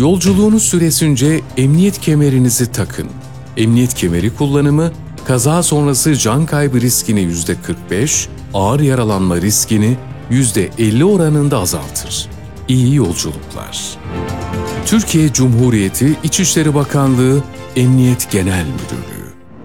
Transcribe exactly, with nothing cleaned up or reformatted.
Yolculuğunuz süresince emniyet kemerinizi takın. Emniyet kemeri kullanımı, kaza sonrası can kaybı riskini yüzde kırk beş, ağır yaralanma riskini yüzde elli oranında azaltır. İyi yolculuklar. Türkiye Cumhuriyeti İçişleri Bakanlığı Emniyet Genel Müdürlüğü